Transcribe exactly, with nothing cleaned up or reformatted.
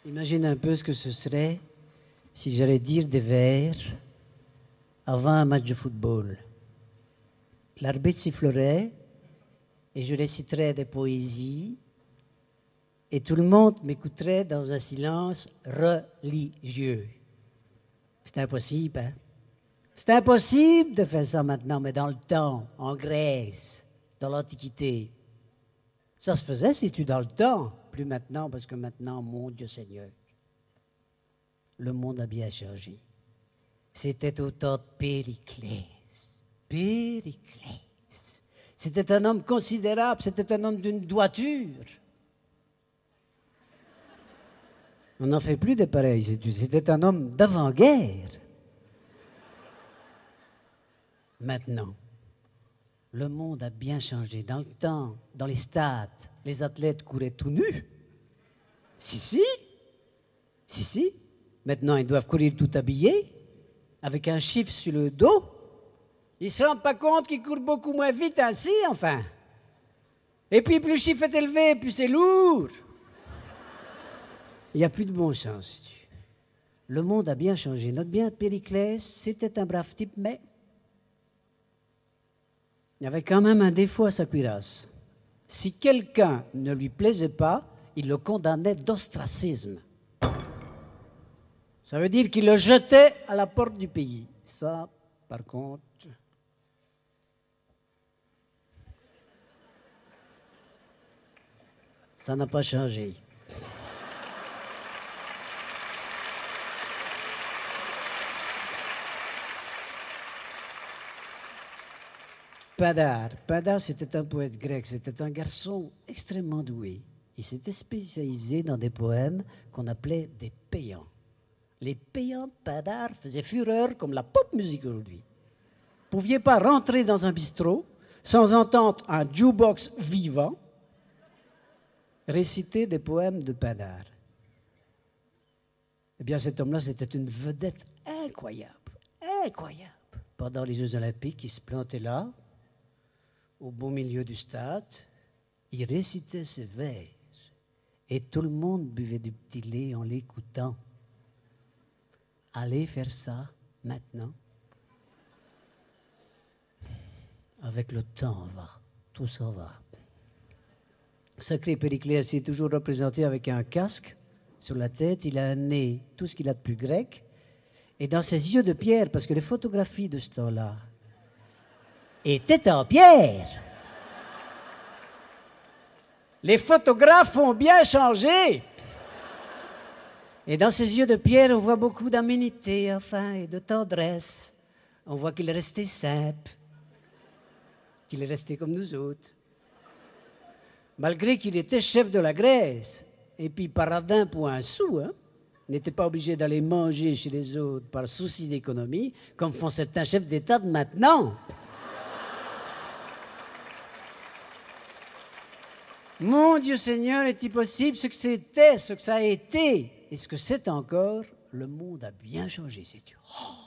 Imagine un peu ce que ce serait si j'allais dire des vers avant un match de football. L'arbitre sifflerait et je réciterais des poésies et tout le monde m'écouterait dans un silence religieux. C'est impossible, hein? C'est impossible de faire ça maintenant, mais dans le temps, en Grèce, dans l'Antiquité, ça se faisait si tu dans le temps. Plus maintenant, parce que maintenant, mon Dieu Seigneur, le monde a bien changé. C'était au temps de Périclès. Périclès. C'était un homme considérable, c'était un homme d'une droiture. On n'en fait plus de pareils, c'était un homme d'avant-guerre. Maintenant, le monde a bien changé. Dans le temps, dans les stades, les athlètes couraient tout nus. Si, si. Si, si. Maintenant, ils doivent courir tout habillés, avec un chiffre sur le dos. Ils ne se rendent pas compte qu'ils courent beaucoup moins vite ainsi, enfin. Et puis, plus le chiffre est élevé, plus c'est lourd. Il n'y a plus de bon sens. Le monde a bien changé. Notre bien Périclès, c'était un brave type, mais il y avait quand même un défaut à sa cuirasse. Si quelqu'un ne lui plaisait pas, il le condamnait d'ostracisme. Ça veut dire qu'il le jetait à la porte du pays. Ça, par contre, ça n'a pas changé. Pindare. Pindare, c'était un poète grec. C'était un garçon extrêmement doué. Il s'était spécialisé dans des poèmes qu'on appelait des péants. Les péants de Pindare faisaient fureur comme la pop musique aujourd'hui. Vous ne pouviez pas rentrer dans un bistrot sans entendre un jukebox vivant réciter des poèmes de Pindare. Eh bien, cet homme-là, c'était une vedette incroyable, incroyable. Pendant les Jeux Olympiques, il se plantait là, au beau milieu du stade, il récitait ses vers et tout le monde buvait du petit lait en l'écoutant. Allez faire ça maintenant. Avec le temps, on va. Tout ça va. Sacré Périclès est toujours représenté avec un casque sur la tête. Il a un nez, tout ce qu'il a de plus grec. Et dans ses yeux de pierre, parce que les photographies de ce temps-là étaient en pierre. Les photographes ont bien changé. Et dans ses yeux de pierre, on voit beaucoup d'aménité, enfin, et de tendresse. On voit qu'il est resté simple, qu'il est resté comme nous autres. Malgré qu'il était chef de la Grèce, et puis paradin pour un sou, hein, n'était pas obligé d'aller manger chez les autres par souci d'économie, comme font certains chefs d'État de maintenant. Mon Dieu Seigneur, est-il possible ce que c'était, ce que ça a été, et ce que c'est encore, le monde a bien changé, c'est Dieu. Oh!